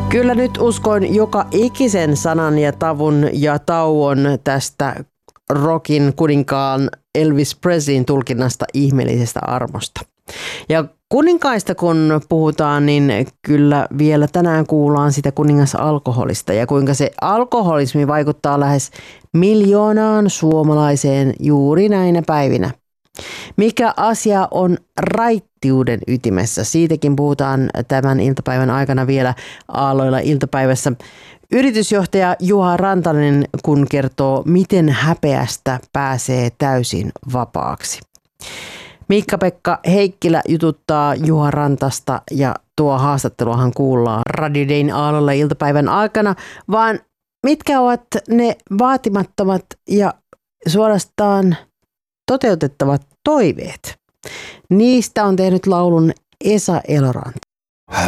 Kyllä nyt uskoin joka ikisen sanan ja tavun ja tauon tästä rockin kuninkaan Elvis Presleyn tulkinnasta ihmeellisestä armosta. Ja kuninkaista kun puhutaan, niin kyllä vielä tänään kuullaan sitä kuningasalkoholista ja kuinka se alkoholismi vaikuttaa lähes 1 miljoonaan suomalaiseen juuri näinä päivinä. Mikä asia on raittiuden ytimessä? Siitäkin puhutaan tämän iltapäivän aikana vielä Aalloilla iltapäivässä. Yritysjohtaja Juha Rantanen kun kertoo, miten häpeästä pääsee täysin vapaaksi. Miikka-Pekka Heikkilä jututtaa Juha Rantasta ja tuo haastatteluahan kuullaan Radio Dayn Aalloilla iltapäivän aikana, vaan mitkä ovat ne vaatimattomat ja suorastaan toteutettavat toiveet? Niistä on tehnyt laulun Esa Eloranta.